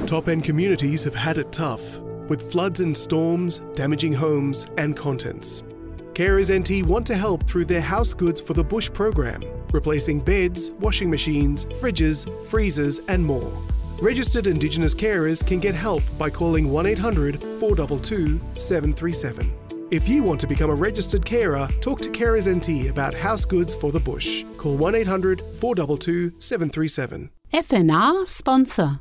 Top-end communities have had it tough, with floods and storms damaging homes and contents. Carers NT want to help through their House Goods for the Bush program, replacing beds, washing machines, fridges, freezers and more. Registered Indigenous carers can get help by calling 1800 422 737. If you want to become a registered carer, talk to Carers NT about House Goods for the Bush. Call 1800 422 737. FNR sponsor.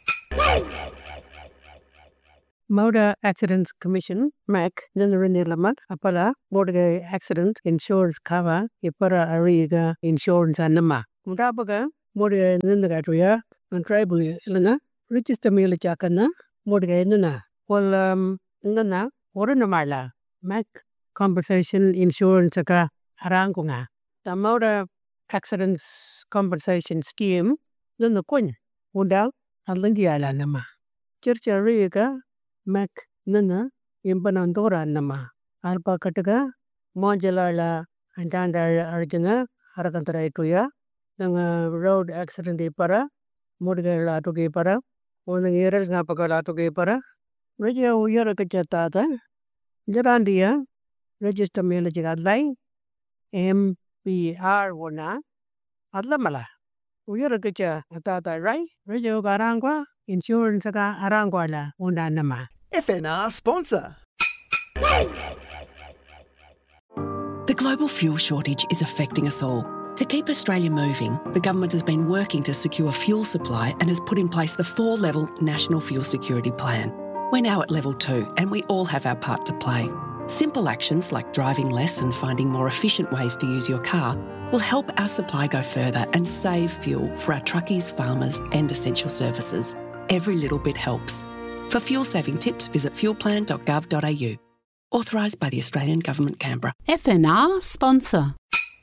Motor Accidents Commission, MAC, Nilamaat, Apala, Motor Accident Insurance Cover, Ipara Ariga Insurance Anama. Mutabaga, Motor Nindagatuya, and Tribal Elena, Register Mila Chakana, Motor Nana. Well, Nana, Oranamala, MAC Compensation Insurance Aka Arangunga. The Motor Accidents Compensation Scheme, then the Queen, Wundal, and Lindiala Nama. Churcha Riga, Mac Nana, Impanandora Nama, Alpa Kataga, Mojalala, and Tanda Arjana, Harakantara Tuya, the road accident para, Mudgala to Gepara, one the years Napakala to Gepara, Regia Uyaraka Jarandia, Register Milajigadlai, MPR1, Adlamala. Uyarakacha, Atata Rai, Regia Garangua, Insurance Aranguala, Undanama. FNR sponsor. The global fuel shortage is affecting us all. To keep Australia moving, the government has been working to secure fuel supply and has put in place the 4-level National Fuel Security Plan. We're now at level 2 and we all have our part to play. Simple actions like driving less and finding more efficient ways to use your car will help our supply go further and save fuel for our truckies, farmers and essential services. Every little bit helps. For fuel-saving tips, visit fuelplan.gov.au. Authorised by the Australian Government, Canberra. FNR sponsor.